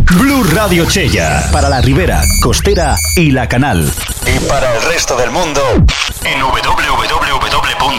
Blu Radio Chella. Para la Ribera, Costera y La Canal. Y para el resto del mundo, en www